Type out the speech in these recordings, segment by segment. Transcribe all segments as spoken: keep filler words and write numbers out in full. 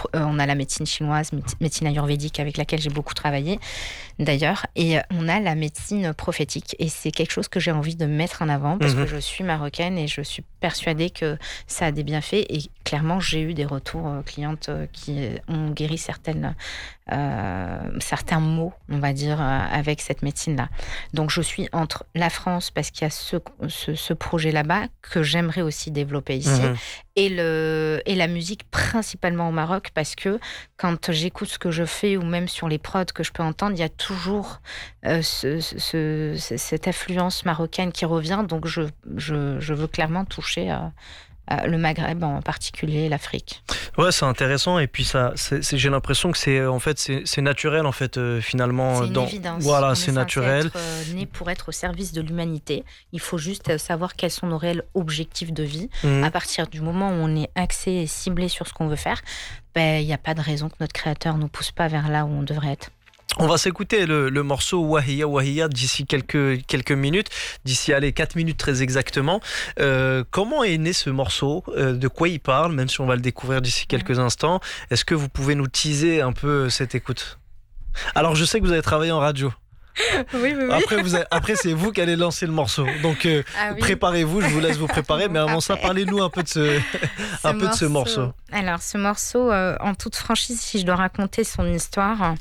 euh, on a la médecine chinoise, médecine ayurvédique avec laquelle j'ai beaucoup travaillé d'ailleurs, et on a la médecine prophétique. Et c'est quelque chose que j'ai envie de mettre en avant parce mmh. que je suis marocaine et je suis persuadée que ça a des bienfaits. Et clairement, j'ai eu des retours euh, clientes euh, qui ont guéri certaines, euh, certains maux, on va dire, euh, avec cette médecine-là. Donc, je suis entre la France parce qu'il y a ce, ce, ce projet là-bas que j'aimerais aussi développer ici. Mmh. Et, le, et la musique principalement au Maroc parce que quand j'écoute ce que je fais ou même sur les prods que je peux entendre, il y a toujours euh, ce, ce, ce, cette influence marocaine qui revient. Donc je, je, je veux clairement toucher euh, euh, le Maghreb en particulier, l'Afrique. Ouais, c'est intéressant et puis ça, c'est, c'est, j'ai l'impression que c'est en fait c'est, c'est naturel en fait euh, finalement. C'est une dans... évidence. Voilà, on c'est est naturel. Être, euh, né pour être au service de l'humanité. Il faut juste savoir quels sont nos réels objectifs de vie. Mmh. À partir du moment où on est axé et ciblé sur ce qu'on veut faire, ben il n'y a pas de raison que notre créateur nous pousse pas vers là où on devrait être. On va s'écouter le, le morceau Wahiya Wahiya d'ici quelques, quelques minutes, d'ici allez, quatre minutes très exactement. Euh, comment est né ce morceau ? euh, De quoi il parle ? Même si on va le découvrir d'ici quelques instants. Est-ce que vous pouvez nous teaser un peu cette écoute ? Alors je sais que vous avez travaillé en radio. Oui, oui, oui. Après, vous avez, après, c'est vous qui allez lancer le morceau. Donc, euh, ah, oui. préparez-vous, je vous laisse vous préparer. Mais avant ça, parlez-nous un peu de ce, ce, un peu morceau. De ce morceau. Alors, ce morceau, euh, en toute franchise, si je dois raconter son histoire...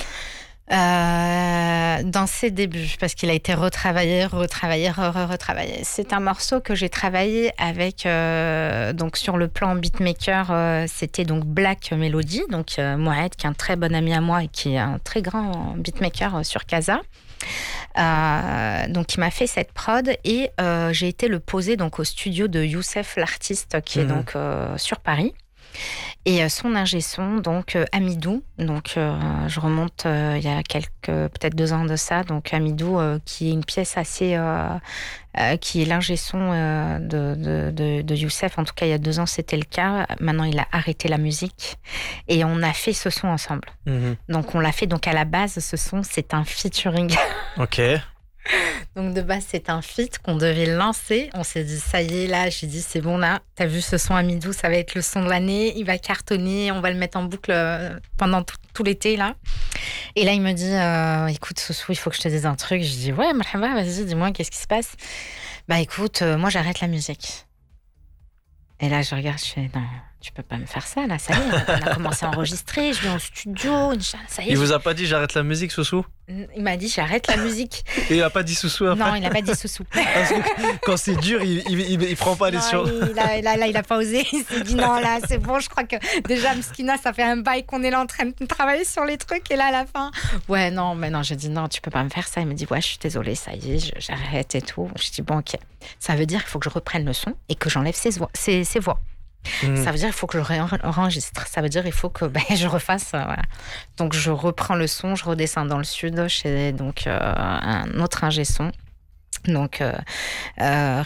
Euh, dans ses débuts, parce qu'il a été retravaillé, retravaillé, re- retravaillé. C'est un morceau que j'ai travaillé avec, euh, donc sur le plan beatmaker, euh, c'était donc Black Melody, donc euh, Mohamed, qui est un très bon ami à moi et qui est un très grand beatmaker euh, sur Casa. Euh, donc il m'a fait cette prod et euh, j'ai été le poser donc au studio de Youssef l'artiste qui mmh. est donc euh, sur Paris. Et son ingé son, donc euh, Amidou, donc euh, je remonte euh, il y a quelques, peut-être deux ans de ça, donc Amidou euh, qui est une pièce assez, euh, euh, qui est l'ingé son euh, de, de, de, de Youssef, en tout cas il y a deux ans c'était le cas, maintenant il a arrêté la musique et on a fait ce son ensemble. Mmh. Donc on l'a fait, donc à la base ce son c'est un featuring. Ok. Donc de base c'est un feat qu'on devait lancer. On s'est dit ça y est là, j'ai dit c'est bon là, t'as vu ce son Amidou, ça va être le son de l'année, il va cartonner, on va le mettre en boucle pendant tout, tout l'été là. Et là il me dit euh, écoute Soussou, il faut que je te dise un truc. Je dis ouais marhaba, vas-y dis-moi qu'est-ce qui se passe. Bah écoute, euh, moi j'arrête la musique. Et là je regarde, je fais non, tu peux pas me faire ça là, ça y est, on a commencé à enregistrer, je vais au studio, ça y est. Il vous a pas dit j'arrête la musique Soussou ? Il m'a dit j'arrête la musique. Et il a pas dit Soussou après ? Non, il a pas dit Soussou. Parce que quand c'est dur, il, il, il, il prend pas les choses. Là, là, là, il a pas osé. Il s'est dit non, là, c'est bon. Je crois que déjà, Mskina, ça fait un bail qu'on est là en train de travailler sur les trucs. Et là, à la fin, ouais, non, mais non, j'ai dit non, tu peux pas me faire ça. Il me dit ouais, je suis désolée, ça y est, j'arrête et tout. Je dis bon, ok. Ça veut dire qu'il faut que je reprenne le son et que j'enlève ses voix. Ses, ses voix. Mmh. Ça veut dire qu'il faut que je réenregistre. Ça veut dire qu'il faut que ben, je refasse. Euh, voilà. Donc, je reprends le son, je redescends dans le sud chez donc, euh, un autre ingé son. Donc, euh, euh,